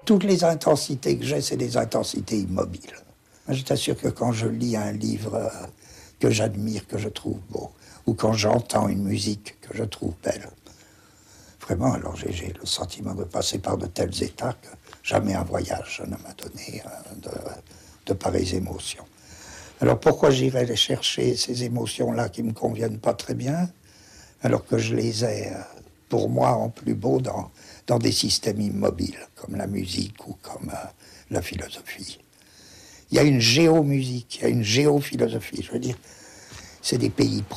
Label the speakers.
Speaker 1: Toutes les intensités que j'ai, c'est des intensités immobiles. Je t'assure que quand je lis un livre que j'admire, que je trouve beau, ou quand j'entends une musique que je trouve belle, vraiment, alors j'ai le sentiment de passer par de tels états que jamais un voyage ne m'a donné de pareilles émotions. Alors pourquoi j'irais les chercher, ces émotions-là qui ne me conviennent pas très bien, alors que je les ai, pour moi, en plus beau dans des systèmes immobiles, comme la musique ou comme la philosophie. Il y a une géomusique, il y a une géophilosophie, je veux dire, c'est des pays